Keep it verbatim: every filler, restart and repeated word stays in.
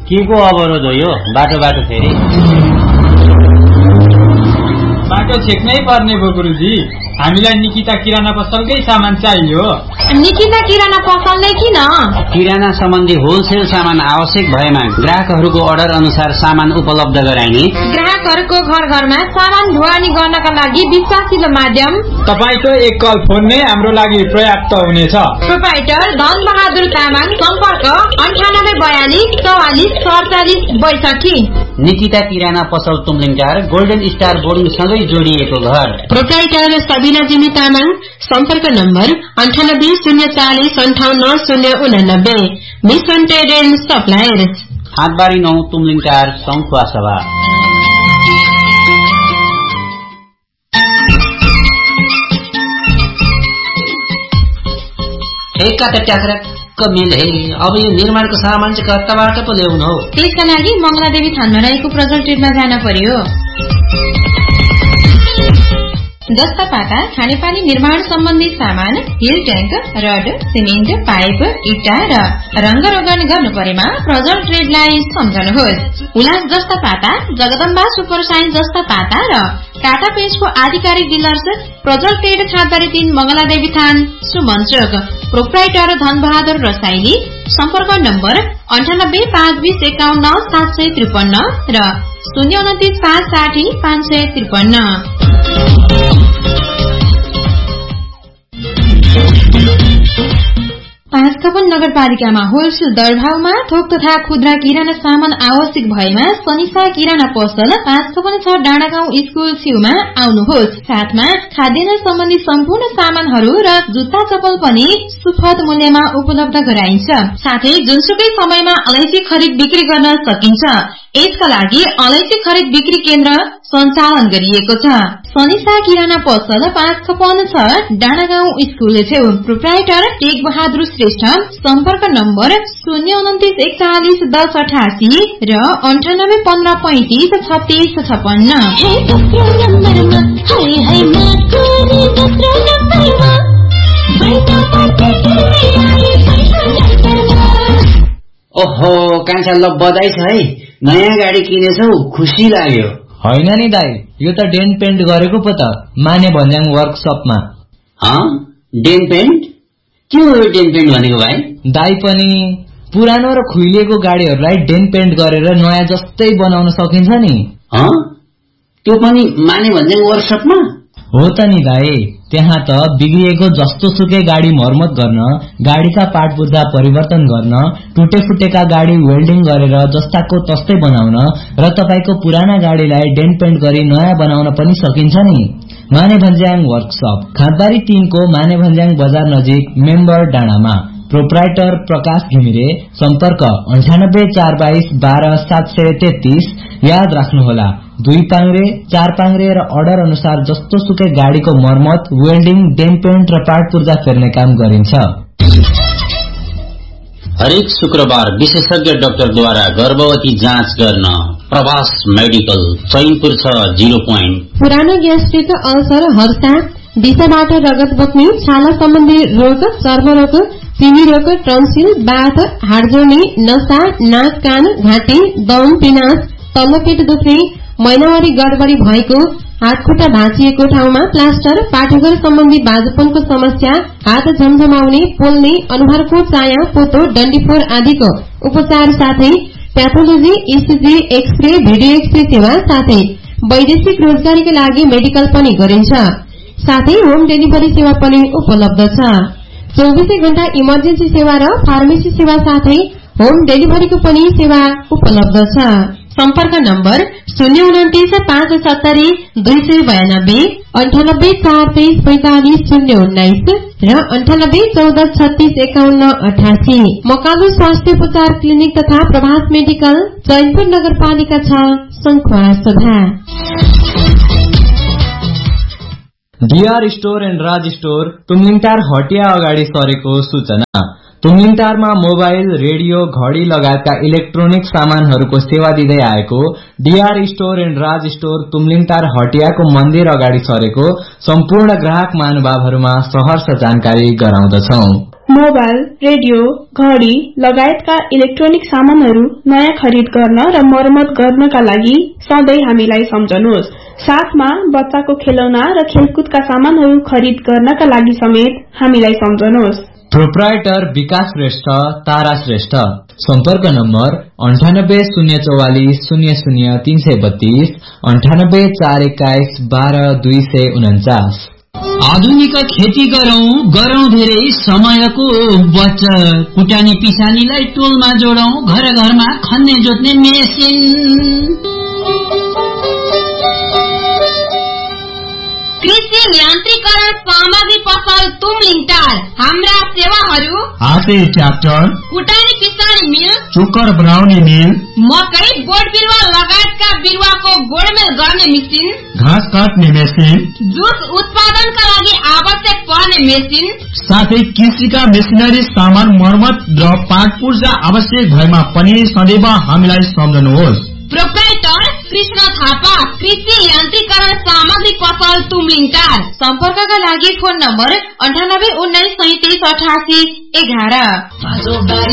के को अवरोध हो यो? बाटो बाटो फेरि बाटो छेक्नै पर्ने भयो गुरुजी। हामीलाई निकिता किराना पसलकै सामान चाहियो। निकिता किराना पसलले किन? किराना सम्बन्धी होलसेल सामान आवश्यक भएमा ग्राहकहरूको अर्डर अनुसार सामान उपलब्ध गराइने, ग्राहकहरूको घर घरमा सामान ढुवानी गर्नका लागि विश्वासिलो माध्यम। तपाईको एक कल फोन नै हाम्रो लागि पर्याप्त हुनेछ। प्रोप्राइटर धन बहादुर तामाङ, सम्पर्क अन्ठानब्बे बयालिस चौवालिस सडचालिस बैसठी। निकिता किराना पसल तुमलिङटार गोल्डन स्टार बोर्डिङ सँगै जोडिएको घर। प्रोप्राइटर सबिना जिमी तामाङ, सम्पर्क नम्बर अन्ठानब्बे शून्य चालिस अन्ठाउन्न शून्य उनानब्बे। मिसन ट्रेड एन्ड सप्लायर्स, हाटबारी नौ तुमलिङटार सङ्खुवा सभा। एका त ट्याक्राक मेल है। अब यो निर्माणको सामान चाहिँ कताबाट पो ल्याउनु हो? त्यसका लागि मंगलादेवी थानमा रहेको प्रजल ट्रेडमा जान पर्यो। जस्ता पाता खानेपानी निर्माण सम्बन्धी सामान, hill tank, rod, cement, pipe, इटा र रंग रोगन गर्नु परेमा प्रजल ट्रेडलाई सम्झनुहोस्। उल्लास जस्ता पाता, जगदम्बा सुपर साइन्स जस्ता पाता र टाटा पेस्टको आधिकारिक डिलर्स प्रजल ट्रेड खादबारी तीन मंगलादेवी थान सुमन चोक। प्रोप्राइटर धन बहादुर रसाइली, सम्पर्क नम्बर अन्ठानब्बे पाँच बीस एकाउन्न सात सय त्रिपन्न र शून्य उन्तिस पाँच साठी पाँच सय त्रिपन्न। पाँचकपन नगरपालिकामा होलसेल दरभावमा थोक तथा खुद्रा किराना सामान आवश्यक भएमा सनिसा किराना पसल पाँचकपन छ डाँडागाउँ स्कूल छेउमा आउनुहोस्। साथमा खाद्यान्न सम्बन्धी सम्पूर्ण सामानहरू र जुत्ता चप्पल पनि सुपथ मूल्यमा उपलब्ध गराइन्छ। साथै जुनसुकै समयमा अलैँची खरिद बिक्री गर्न सकिन्छ। यसका लागि अलैँची खरिद बिक्री केन्द्र सञ्चालन गरिएको छ। सनिसा किराना पसल पाँचकपन छ डाँडागाउँ स्कूल छेउ। प्रोप्राइटर टेक बहादुर श्रेष्ठ, सम्पर्क नम्बर शून्य उन्तिस एकचालिस दस अठासी र अन्ठानब्बे पन्ध्र पैंतिस छत्तीस छपन्न। ओहो कान्छा, ल बधाई छ है, नयाँ गाडी किनेछौ, खुसी लाग्यो। होइन नि दाई, यो त डेन्ट पेन्ट गरेको पो त माने भन्ज्याङ वर्कसपमा। Didn't pant? के हो यो डेन्ट पेन्ट भनेको भाइ? दाई पनि पुरानो र खुइलिएको गाडीहरूलाई डेन्ट पेन्ट गरेर नयाँ जस्तै बनाउन सकिन्छ नि। त्यो पनि माने भन्ज्याङ वर्कसपमा? हो त नि दाई, त्यहाँ त बिग्रिएको जस्तो सुकै गाडी मर्मत गर्न, गाडीका पार्ट पुर्जा परिवर्तन गर्न, टुटे फुटेका गाडी वेल्डिङ गरेर जस्ताको तस्तै बनाउन र तपाईको पुराना गाडीलाई डेन्ट पेन्ट गरी नयाँ बनाउन पनि सकिन्छ नि। माने भन्ज्याङ वर्कसप, खादबारी तीन को माने भन्ज्याङ बजार नजिक, मेम्बर डाँडामा। प्रोप्राइटर प्रकाश घिमिरे, सम्पर्क अन्ठानब्बे चार बाइस बाह्र सात सय तेत्तीस। याद राख्नुहोला, दुई पाङ्रे, चार पाङ्रे र अर्डर अनुसार जस्तो सुकै गाडीको मर्मत, वेल्डिङ, डेन्ट पेन्ट र पार्ट पुर्जा फेर्ने काम गरिन्छ। हरेक शुक्रबार विशेषज्ञ डाक्टरद्वारा गर्भवती जाँच गर्न प्रवास मेडिकल चैनपुर छ जीरो पोइन्ट। पुरानो ग्यास्ट्रिक, अल्सर, हर्षा, दिशाबाट रगत बग्ने, छाला सम्बन्धी रोग, चर्मरोग, सिमी रोग, टन्सिल, बाथ, हाडजोर्नी, नसा, नाक कान घाँटी, दम, पिनास, तल्लो पेट दुख्ने, महिनावारी गडबडी भएको, हात खुट्टा भाँचिएको ठाउँमा प्लास्टर, पाठेघर सम्बन्धी बाजुपनको समस्या, हात झमझमाउने, पोल्ने, अनुहारको चाया, पोतो, डन्डीफोर आदिको उपचार साथै pathology, ECG, x-ray, video x-ray सेवा साथै वैदेशिक रोजगारीका लागि मेडिकल पनि गरिन्छ। साथै होम डेलिभरी सेवा पनि उपलब्ध छ। चौबीसै घण्टा इमर्जेन्सी सेवा र फार्मेसी सेवा साथै होम डेलिभरीको पनि सेवा उपलब्ध छ। सम्पर्क नम्बर शून्य उन्तिस पाँच सत्तरी दुई सय बयानब्बे, अन्ठानब्बे चार तेइस पैंतालिस शून्य उन्नाइस र अन्ठानब्बे चौध छत्तीस एकाउन्न अठासी। मकालु स्वास्थ्य उपचार क्लिनिक तथा प्रभास मेडिकल, चैनपुर नगरपालिका छ, सङ्खुवा सभा। DR store and Raj store Tumlingtar हटिया अगाडि सरेको सूचना। तुमलिङटारमा मोबाइल, रेडियो, घड़ी लगायतका इलेक्ट्रोनिक सामानहरूको सेवा दिँदै आएको DR store and Raj store Tumlingtar हटियाको मन्दिर अगाडि सरेको सम्पूर्ण ग्राहक महानुभावहरूमा सहर्ष जानकारी गराउँदछौ। मोबाइल, रेडियो, घड़ी लगायतका इलेक्ट्रोनिक सामानहरू नयाँ खरिद गर्न र मर्मत गर्नका लागि सधैँ हामीलाई सम्झनुहोस्। साथमा बच्चाको खेलौना र खेलकुदका सामानहरू खरिद गर्नका लागि समेत हामीलाई सम्झनुहोस्। प्रोप्राइटर विकास श्रेष्ठ, तारा श्रेष्ठ। सम्पर्क नम्बर अन्ठानब्बे शून्य चौवालिस शून्य शून्य तीन सय बत्तीस अन्ठानब्बे चार एक्काइस बाह्र दुई सय उन्चास। आधुनिक खेती गरौं गरौं धेरै समयको बचत। कुटानी पिसानीलाई टोलमा जोडौं, घर घरमा खन्ने जोत्ने मेसिन। कृषि यान्त्रिकरण सामग्री पसल तुमलिङटार। हाम्रा सेवाहरू हाते ट्र्याक्टर, कुटानी पिसानी मिल, चोकर बनाउने मिल, मकै, बोट बिरुवा लगायतका बिरुवाको गोडमेल गर्ने मेसिन, घाँस काट्ने मेसिन, जुस उत्पादनका लागि आवश्यक पर्ने मेसिन, साथै कृषिका मेसिनरी सामान मर्मत र पाठ पूर्जा आवश्यक भएमा पनि सदैव हामीलाई सम्झनुहोस्। प्रोप्राइटर कृष्ण थापा, कृषि यान्त्रिकरण सामग्री पसल तुमलिङटार। सम्पर्कका लागि फोन नम्बर अन्ठानब्बे उन्नाइस सैतिस अठासी एघार।